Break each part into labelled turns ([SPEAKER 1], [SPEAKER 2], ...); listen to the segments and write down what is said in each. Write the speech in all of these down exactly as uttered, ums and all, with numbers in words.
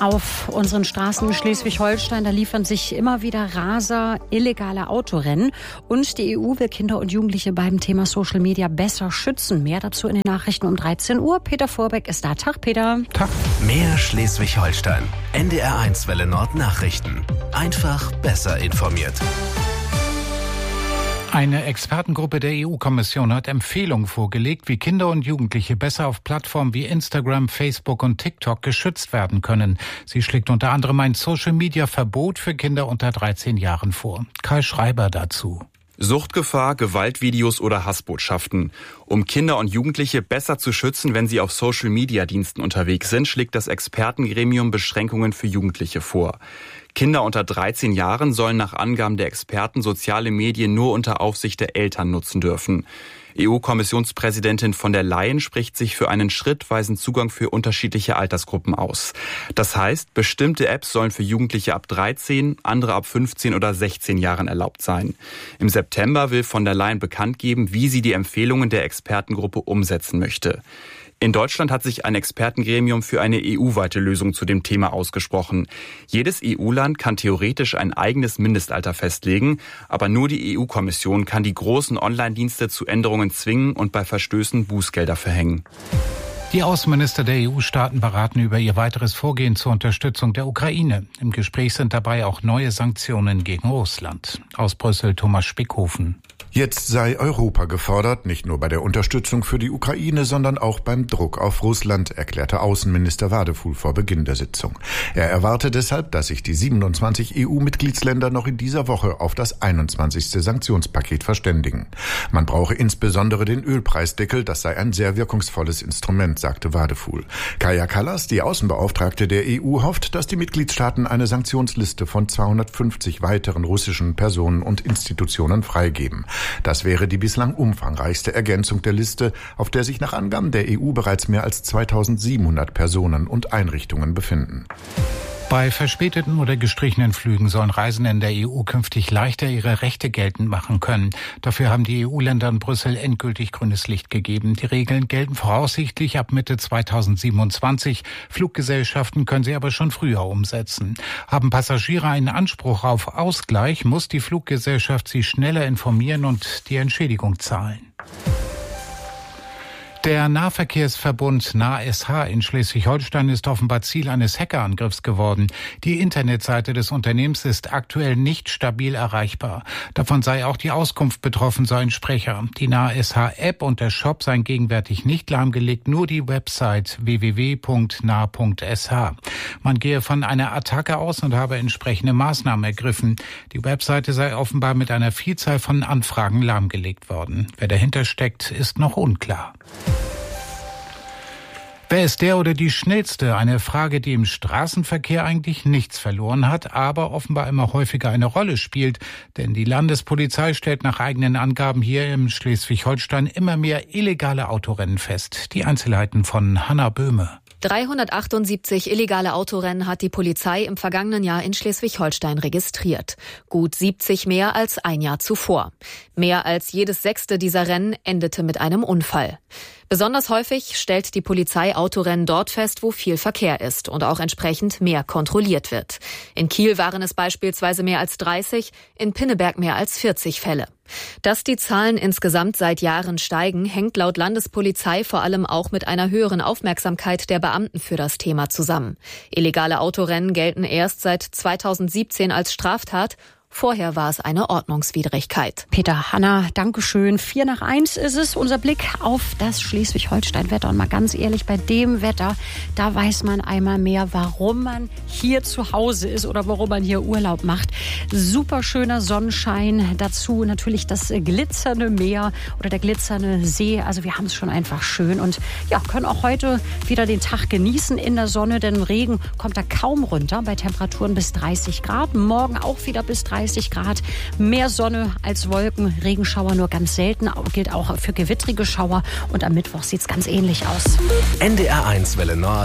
[SPEAKER 1] Auf unseren Straßen in Schleswig-Holstein, da liefern sich immer wieder Raser illegale Autorennen. Und die E U will Kinder und Jugendliche beim Thema Social Media besser schützen. Mehr dazu in den Nachrichten um dreizehn Uhr. Peter Vorbeck ist da. Tag, Peter.
[SPEAKER 2] Tag. Mehr Schleswig-Holstein. N D R eins Welle Nord Nachrichten. Einfach besser informiert.
[SPEAKER 3] Eine Expertengruppe der E U-Kommission hat Empfehlungen vorgelegt, wie Kinder und Jugendliche besser auf Plattformen wie Instagram, Facebook und TikTok geschützt werden können. Sie schlägt unter anderem ein Social-Media-Verbot für Kinder unter dreizehn Jahren vor. Kai Schreiber dazu.
[SPEAKER 4] Suchtgefahr, Gewaltvideos oder Hassbotschaften. Um Kinder und Jugendliche besser zu schützen, wenn sie auf Social-Media-Diensten unterwegs sind, schlägt das Expertengremium Beschränkungen für Jugendliche vor. Kinder unter dreizehn Jahren sollen nach Angaben der Experten soziale Medien nur unter Aufsicht der Eltern nutzen dürfen. E U-Kommissionspräsidentin von der Leyen spricht sich für einen schrittweisen Zugang für unterschiedliche Altersgruppen aus. Das heißt, bestimmte Apps sollen für Jugendliche ab dreizehn, andere ab fünfzehn oder sechzehn Jahren erlaubt sein. Im September will von der Leyen bekannt geben, wie sie die Empfehlungen der Expertengruppe umsetzen möchte. In Deutschland hat sich ein Expertengremium für eine E U-weite Lösung zu dem Thema ausgesprochen. Jedes E U-Land kann theoretisch ein eigenes Mindestalter festlegen, aber nur die E U-Kommission kann die großen Online-Dienste zu Änderungen zwingen und bei Verstößen Bußgelder verhängen.
[SPEAKER 3] Die Außenminister der E U-Staaten beraten über ihr weiteres Vorgehen zur Unterstützung der Ukraine. Im Gespräch sind dabei auch neue Sanktionen gegen Russland. Aus Brüssel Thomas Spickhofen.
[SPEAKER 5] Jetzt sei Europa gefordert, nicht nur bei der Unterstützung für die Ukraine, sondern auch beim Druck auf Russland, erklärte Außenminister Wadefuhl vor Beginn der Sitzung. Er erwarte deshalb, dass sich die siebenundzwanzig E U-Mitgliedsländer noch in dieser Woche auf das einundzwanzigste Sanktionspaket verständigen. Man brauche insbesondere den Ölpreisdeckel, das sei ein sehr wirkungsvolles Instrument, sagte Wadefuhl. Kaja Kallas, die Außenbeauftragte der E U, hofft, dass die Mitgliedstaaten eine Sanktionsliste von zweihundertfünfzig weiteren russischen Personen und Institutionen freigeben. Das wäre die bislang umfangreichste Ergänzung der Liste, auf der sich nach Angaben der E U bereits mehr als zweitausendsiebenhundert Personen und Einrichtungen befinden.
[SPEAKER 3] Bei verspäteten oder gestrichenen Flügen sollen Reisende in der E U künftig leichter ihre Rechte geltend machen können. Dafür haben die E U-Länder in Brüssel endgültig grünes Licht gegeben. Die Regeln gelten voraussichtlich ab Mitte zweitausendsiebenundzwanzig. Fluggesellschaften können sie aber schon früher umsetzen. Haben Passagiere einen Anspruch auf Ausgleich, muss die Fluggesellschaft sie schneller informieren und die Entschädigung zahlen. Der Nahverkehrsverbund NahSH in Schleswig-Holstein ist offenbar Ziel eines Hackerangriffs geworden. Die Internetseite des Unternehmens ist aktuell nicht stabil erreichbar. Davon sei auch die Auskunft betroffen, so ein Sprecher. Die NahSH-App und der Shop seien gegenwärtig nicht lahmgelegt, nur die Website w w w punkt nah punkt s h. Man gehe von einer Attacke aus und habe entsprechende Maßnahmen ergriffen. Die Webseite sei offenbar mit einer Vielzahl von Anfragen lahmgelegt worden. Wer dahinter steckt, ist noch unklar. Wer ist der oder die Schnellste? Eine Frage, die im Straßenverkehr eigentlich nichts verloren hat, aber offenbar immer häufiger eine Rolle spielt. Denn die Landespolizei stellt nach eigenen Angaben hier im Schleswig-Holstein immer mehr illegale Autorennen fest. Die Einzelheiten von Hanna Böhme.
[SPEAKER 6] dreihundertachtundsiebzig illegale Autorennen hat die Polizei im vergangenen Jahr in Schleswig-Holstein registriert. Gut siebzig mehr als ein Jahr zuvor. Mehr als jedes sechste dieser Rennen endete mit einem Unfall. Besonders häufig stellt die Polizei Autorennen dort fest, wo viel Verkehr ist und auch entsprechend mehr kontrolliert wird. In Kiel waren es beispielsweise mehr als dreißig, in Pinneberg mehr als vierzig Fälle. Dass die Zahlen insgesamt seit Jahren steigen, hängt laut Landespolizei vor allem auch mit einer höheren Aufmerksamkeit der Beamten für das Thema zusammen. Illegale Autorennen gelten erst seit zweitausendsiebzehn als Straftat. Vorher war es eine Ordnungswidrigkeit.
[SPEAKER 1] Peter, Hanna, Dankeschön. Vier nach eins ist es. Unser Blick auf das Schleswig-Holstein-Wetter. Und mal ganz ehrlich, bei dem Wetter, da weiß man einmal mehr, warum man hier zu Hause ist oder warum man hier Urlaub macht. Super schöner Sonnenschein. Dazu natürlich das glitzernde Meer oder der glitzernde See. Also wir haben es schon einfach schön und ja, können auch heute wieder den Tag genießen in der Sonne, denn Regen kommt da kaum runter bei Temperaturen bis dreißig Grad. Morgen auch wieder bis dreißig Grad, mehr Sonne als Wolken, Regenschauer nur ganz selten, gilt auch für gewittrige Schauer und am Mittwoch sieht es ganz ähnlich aus.
[SPEAKER 2] N D R eins Welle Nord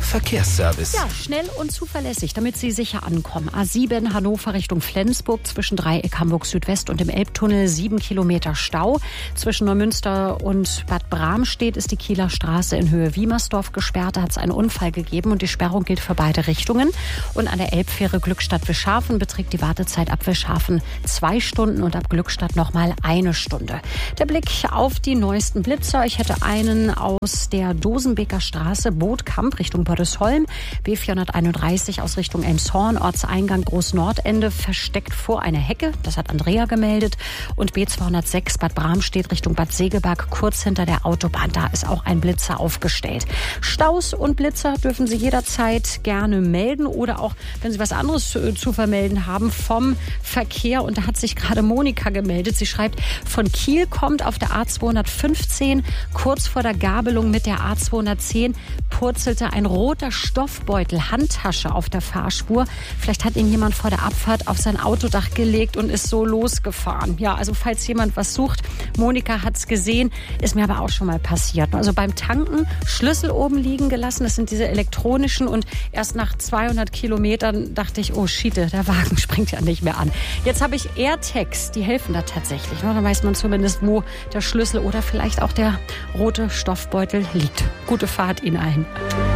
[SPEAKER 2] Verkehrsservice.
[SPEAKER 1] Ja, schnell und zuverlässig, damit Sie sicher ankommen. A sieben Hannover Richtung Flensburg zwischen Dreieck Hamburg Südwest und dem Elbtunnel sieben Kilometer Stau. Zwischen Neumünster und Bad Bramstedt ist die Kieler Straße in Höhe Wiemersdorf gesperrt. Da hat es einen Unfall gegeben und die Sperrung gilt für beide Richtungen. Und an der Elbfähre Glückstadt-Wischhafen beträgt die Wartezeit ab Wischhafen zwei Stunden und ab Glückstadt nochmal eine Stunde. Der Blick auf die neuesten Blitzer. Ich hätte einen aus der Dosenbeker Straße, Bootkamp Richtung Bördesholm. B vierhunderteinunddreißig aus Richtung Elmshorn, Ortseingang Großnordende, versteckt vor einer Hecke. Das hat Andrea gemeldet. Und B zweihundertsechs Bad Bramstedt Richtung Bad Segeberg, kurz hinter der Autobahn. Da ist auch ein Blitzer aufgestellt. Staus und Blitzer dürfen Sie jederzeit gerne melden oder auch, wenn Sie was anderes zu, zu vermelden haben, vom Verkehr. Und da hat sich gerade Monika gemeldet. Sie schreibt, von Kiel kommt auf der A zweihundertfünfzehn, kurz vor der Gabelung mit der A zweihundertzehn, purzelte ein roter Stoffbeutel, Handtasche auf der Fahrspur. Vielleicht hat ihn jemand vor der Abfahrt auf sein Autodach gelegt und ist so losgefahren. Ja, also falls jemand was sucht, Monika hat's gesehen, ist mir aber auch schon mal passiert. Also beim Tanken Schlüssel oben liegen gelassen, das sind diese elektronischen, und erst nach zweihundert Kilometern dachte ich, oh Schiete, der Wagen springt ja nicht mehr an. Jetzt habe ich AirTags, die helfen da tatsächlich. Dann weiß man zumindest, wo der Schlüssel oder vielleicht auch der rote Stoffbeutel liegt. Gute Fahrt Ihnen allen.